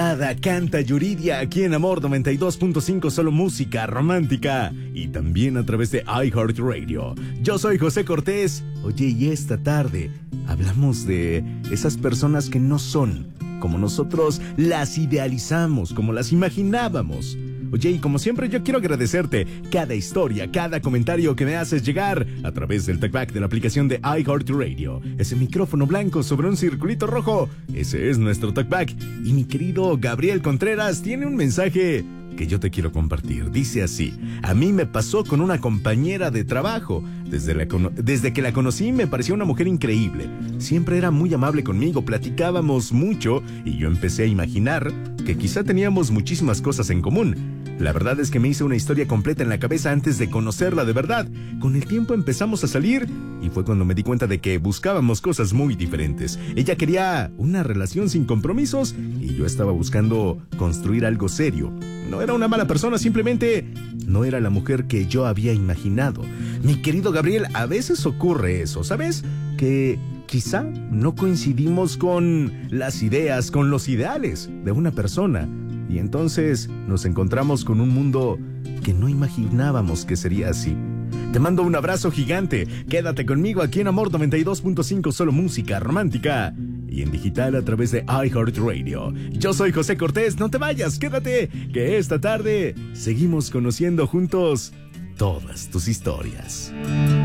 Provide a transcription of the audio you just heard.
balada canta Yuridia aquí en Amor 92.5, solo música romántica y también a través de iHeartRadio. Yo soy José Cortés. Oye, y esta tarde hablamos de esas personas que no son como nosotros las idealizamos, como las imaginábamos. Oye, y como siempre yo quiero agradecerte cada historia, cada comentario que me haces llegar a través del talkback de la aplicación de iHeartRadio. Ese micrófono blanco sobre un circulito rojo, ese es nuestro talkback. Y mi querido Gabriel Contreras tiene un mensaje que yo te quiero compartir. Dice así: a mí me pasó con una compañera de trabajo. Desde que la conocí me pareció una mujer increíble. Siempre era muy amable conmigo, platicábamos mucho y yo empecé a imaginar que quizá teníamos muchísimas cosas en común. La verdad es que me hice una historia completa en la cabeza antes de conocerla de verdad. Con el tiempo empezamos a salir y fue cuando me di cuenta de que buscábamos cosas muy diferentes. Ella quería una relación sin compromisos y yo estaba buscando construir algo serio. No era una mala persona, simplemente no era la mujer que yo había imaginado. Mi querido Gabriel, a veces ocurre eso, ¿sabes? Que quizá no coincidimos con las ideas, con los ideales de una persona. Y entonces nos encontramos con un mundo que no imaginábamos que sería así. Te mando un abrazo gigante. Quédate conmigo aquí en Amor 92.5, solo música romántica. Y en digital a través de iHeartRadio. Yo soy José Cortés, no te vayas, quédate, que esta tarde seguimos conociendo juntos todas tus historias.